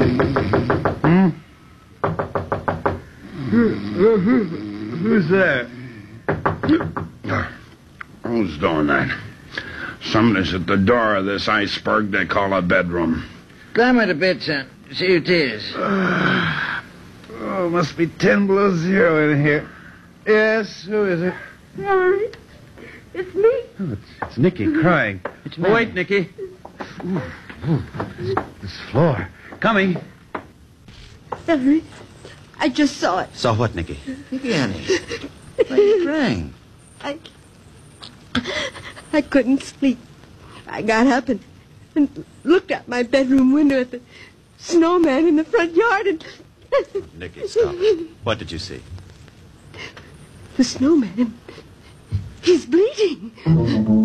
Who's there? Who's doing that? Somebody's at the door of this iceberg they call a bedroom. Climb it a bit, son. See who it is. Oh, must be 10 below zero in here. Yes, who is it? Sorry. It's me. Oh, it's Nicky crying. Oh, wait, Nicky. This floor. Coming. Henry, I just saw it. Saw what, Nicky? Nicky, honey. Why are you crying? I couldn't sleep. I got up and looked out my bedroom window at the snowman in the front yard and... Nicky, stop. What did you see? The snowman, he's bleeding.